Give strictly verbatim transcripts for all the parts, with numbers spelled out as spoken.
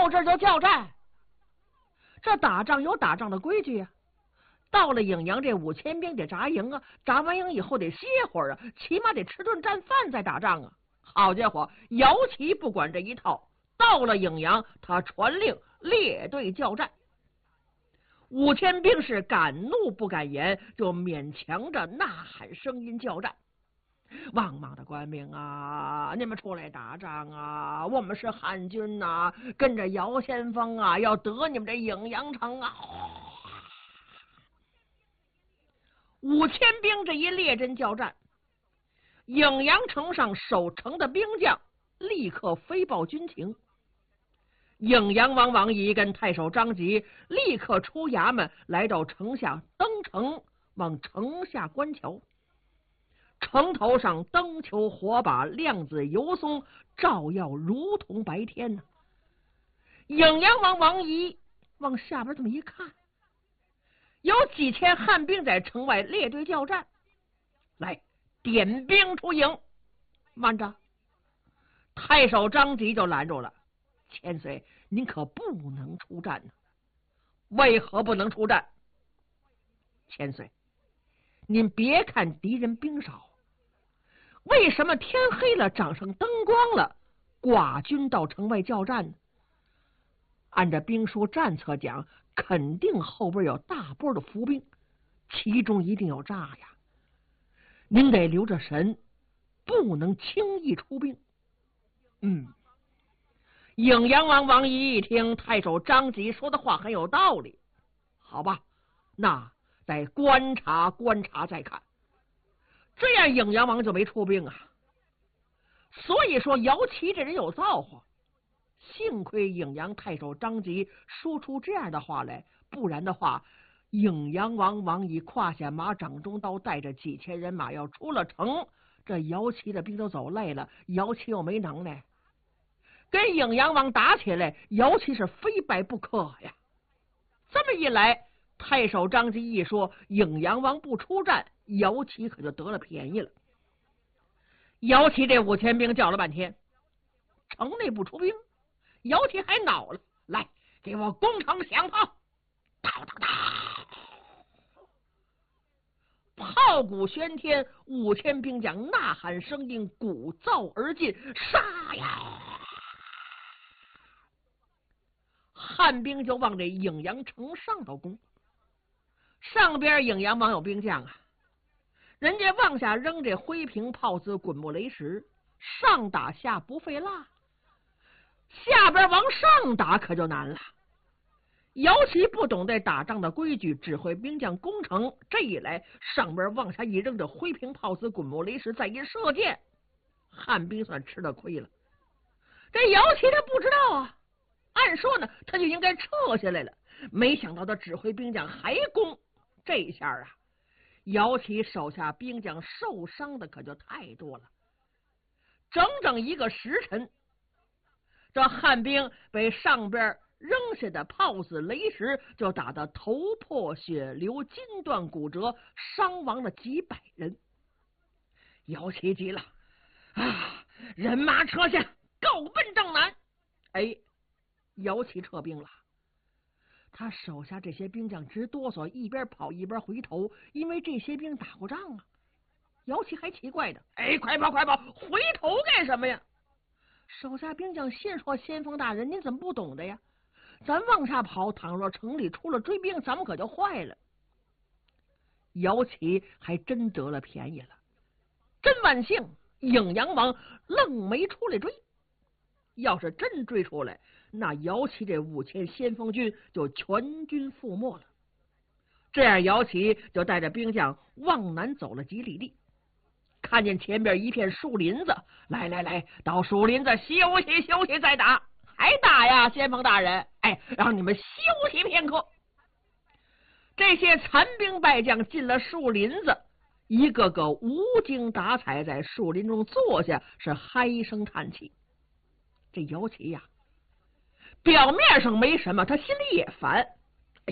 到这儿就叫战。这打仗有打仗的规矩啊，到了颍阳这五千兵得扎营啊，扎完营以后得歇会儿啊，起码得吃顿战饭再打仗啊。好家伙，姚琦不管这一套，到了颍阳他传令列队叫战。五千兵是敢怒不敢言，就勉强着呐喊声音叫战。汪莽的官兵啊，你们出来打仗啊，我们是汉军啊，跟着姚先锋啊，要得你们这颍阳城啊。五千兵这一列阵叫战，颍阳城上守城的兵将立刻飞报军情。颍阳王王仪跟太守张吉立刻出衙门，来到城下登城，往城下观瞧。城头上灯球火把，亮子油松，照耀如同白天呢、啊。颍阳王王仪往下边这么一看，有几千汉兵在城外列队叫战，来点兵出营。慢着，太守张吉就拦住了：千岁，您可不能出战呢、啊。为何不能出战？千岁，您别看敌人兵少，为什么天黑了，掌上灯光了，寡军到城外叫战呢？按照兵书战策讲，肯定后边有大波的伏兵，其中一定有诈呀。您得留着神，不能轻易出兵。嗯，颍阳王王仪一听太守张吉说的话很有道理，好吧，那得观察观察再看。这样颍阳王就没出兵啊。所以说姚琦这人有造化，幸亏颍阳太守张吉说出这样的话来，不然的话，颍阳王王仪胯下马掌中刀，带着几千人马要出了城，这姚琦的兵都走累了，姚琦又没能耐，跟颍阳王打起来，姚琦是非败不可呀。这么一来，太守张吉一说颍阳王不出战，姚琦可就得了便宜了。姚琦这五千兵叫了半天，城内不出兵，姚琦还恼了，来给我攻城响炮！当当当，炮鼓喧天，五千兵将呐喊声音鼓噪而进，杀呀！汉兵就往这颍阳城上头攻。上边颍阳王有兵将啊，人家往下扔这灰瓶炮子滚木雷石，上打下不费蜡，下边往上打可就难了。姚琦不懂得打仗的规矩，指挥兵将攻城，这一来上边往下一扔这灰瓶炮子滚木雷石，再一射箭，汉兵算吃了亏了。这姚琦他不知道啊，按说呢他就应该撤下来了，没想到他指挥兵将还攻，这一下啊，姚琦手下兵将受伤的可就太多了。整整一个时辰，这汉兵被上边扔下的炮子雷石就打得头破血流，筋断骨折，伤亡了几百人。姚琦急了啊，人马撤下，告奔正南。哎，姚琦撤兵了，他手下这些兵将直哆嗦，一边跑一边回头，因为这些兵打过仗啊。姚琦还奇怪的，哎，快跑快跑，回头干什么呀？手下兵将先说，先锋大人您怎么不懂的呀？咱往下跑，倘若城里出了追兵，咱们可就坏了。姚琦还真得了便宜了，真万幸颍阳王愣没出来追，要是真追出来，那姚琦这五千先锋军就全军覆没了。这样姚琦就带着兵将往南走了几里地，看见前边一片树林子，来来来，到树林子休息休息再打。还打呀，先锋大人，哎，让你们休息片刻。这些残兵败将进了树林子，一个个无精打采，在树林中坐下，是嗨声叹气。这姚琦呀，表面上没什么，他心里也烦。哎，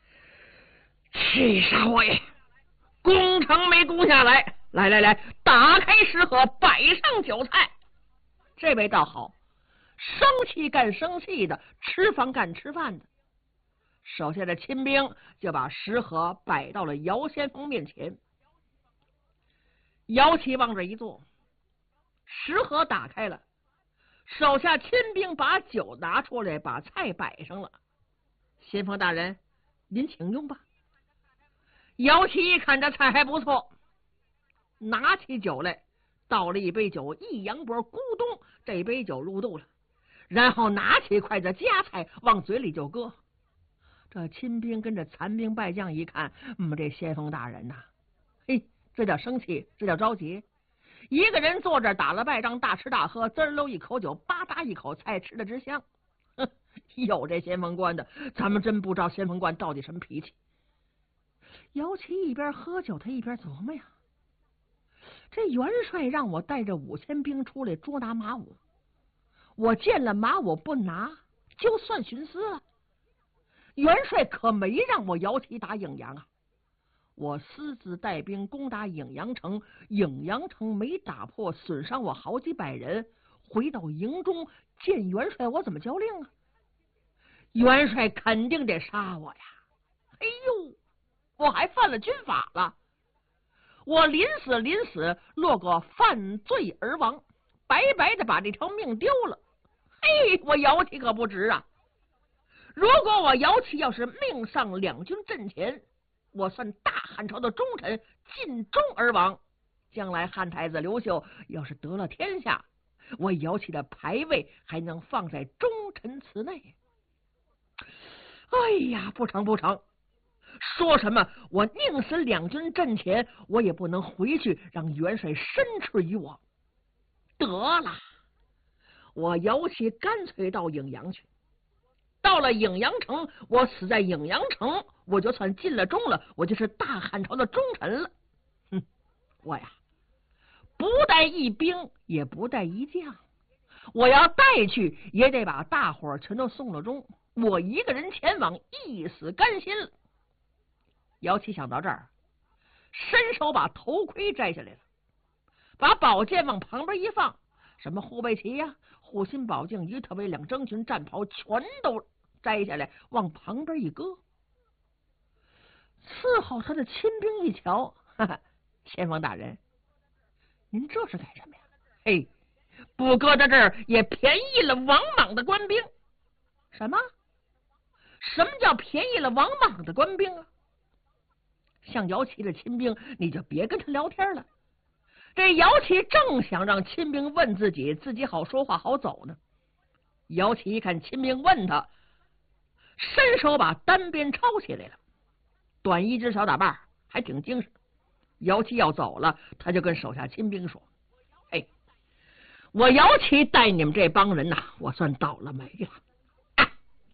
气杀我也！攻城没攻下来，来来来，打开食盒，摆上酒菜。这位倒好， 生气干生气的，吃饭干吃饭的。手下的亲兵就把食盒摆到了姚先锋面前。姚启往这一坐，食盒打开了，手下亲兵把酒拿出来，把菜摆上了。先锋大人，您请用吧。姚启一看这菜还不错，拿起酒来，倒了一杯酒，一扬脖，咕咚，这杯酒入肚了。然后拿起筷子夹菜往嘴里就搁。这亲兵跟着残兵败将一看，嗯，这先锋大人呐、啊，嘿，这叫生气，这叫着急。一个人坐这打了败仗，大吃大喝，滋溜一口酒，吧嗒一口菜，吃的直香。哼，有这先锋官的，咱们真不知道先锋官到底什么脾气。姚琦一边喝酒，他一边琢磨呀，这元帅让我带着五千兵出来捉拿马武，我见了马武不拿，就算徇私了。元帅可没让我姚琦打颍阳啊！我私自带兵攻打颍阳城，颍阳城没打破，损伤我好几百人。回到营中见元帅，我怎么交令啊？元帅肯定得杀我呀！哎呦，我还犯了军法了！我临死临死落个犯罪而亡，白白的把这条命丢了。嘿，我姚琦可不值啊！如果我姚琦要是命丧两军阵前，我算大汉朝的忠臣，尽忠而亡。将来汉太子刘秀要是得了天下，我姚琦的牌位还能放在忠臣祠内。哎呀，不成不成！说什么我宁死两军阵前，我也不能回去让元帅申斥于我。得了，我姚琦干脆到颍阳去。到了颍阳城，我死在颍阳城，我就算尽了忠了，我就是大汉朝的忠臣了。哼，我呀，不带一兵，也不带一将，我要带去，也得把大伙全都送了终。我一个人前往，一死甘心了。姚琦想到这儿，伸手把头盔摘下来了，把宝剑往旁边一放，什么护背旗呀、啊、护心宝镜、鱼特威两征裙、战袍，全都摘下来往旁边一搁。伺候他的亲兵一瞧，哈哈，先锋大人，您这是干什么呀？嘿，不搁在这儿也便宜了王莽的官兵。什么？什么叫便宜了王莽的官兵啊？像姚琦的亲兵，你就别跟他聊天了。这姚琦正想让亲兵问自己，自己好说话好走呢。姚琦一看亲兵问他，伸手把单鞭抄起来了，短一只小打扮，还挺精神。姚琦要走了，他就跟手下亲兵说：“哎，我姚琦带你们这帮人呐、啊，我算倒了霉了。啊”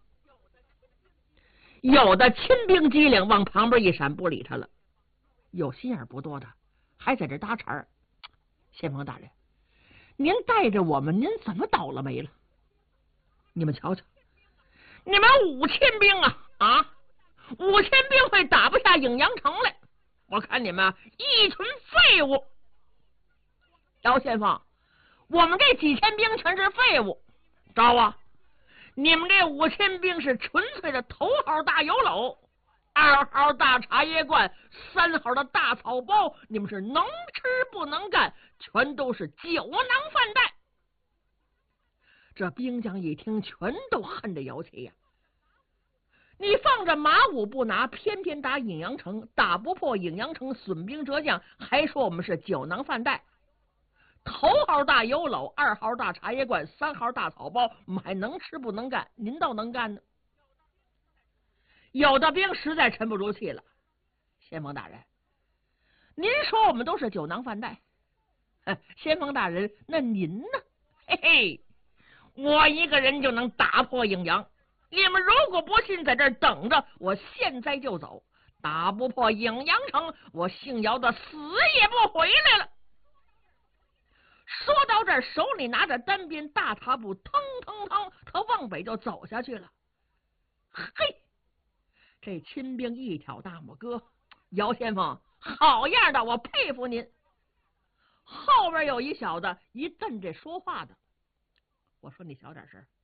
有的亲兵机灵往旁边一闪，不理他了。有心眼不多的，还在这搭茬儿。先锋大人，您带着我们，您怎么倒了霉了？你们瞧瞧，你们五千兵啊啊，五千兵会打不下颍阳城来，我看你们一群废物。姚先锋，我们这几千兵全是废物，招啊！你们这五千兵是纯粹的头号大油篓，二号大茶叶罐，三号的大草包，你们是能吃不能干，全都是酒囊饭袋。这兵将一听，全都恨着姚琦呀！你放着马武不拿，偏偏打颍阳城，打不破颍阳城，损兵折将，还说我们是酒囊饭袋。头号大油篓，二号大茶叶罐，三号大草包，我们还能吃不能干？您倒能干呢。有的兵实在沉不住气了，先锋大人，您说我们都是酒囊饭袋，先锋大人，那您呢？嘿嘿，我一个人就能打破颍阳，你们如果不信，在这儿等着，我现在就走。打不破颍阳城，我姓姚的死也不回来了。说到这儿，手里拿着单鞭，大踏步，腾腾腾，他往北就走下去了。嘿，这亲兵一挑大拇哥，姚先锋，好样的，我佩服您。后边有一小子一瞪这说话的， 我说你小点声。